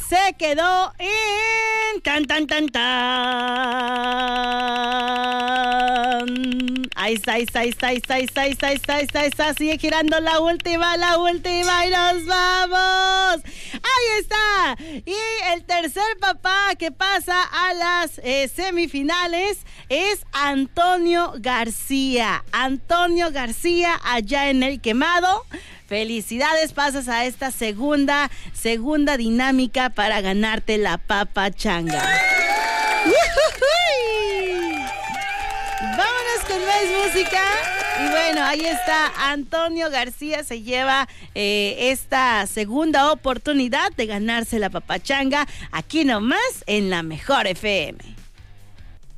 se quedó en tan. Ahí está, sigue girando la última y nos vamos. Ahí está. Y el tercer papá que pasa a las semifinales es Antonio García. Antonio García allá en El Quemado. Felicidades, pasas a esta segunda dinámica para ganarte la papachanga. Vámonos con más música. Y bueno, ahí está, Antonio García se lleva esta segunda oportunidad de ganarse la papachanga aquí nomás en la Mejor FM.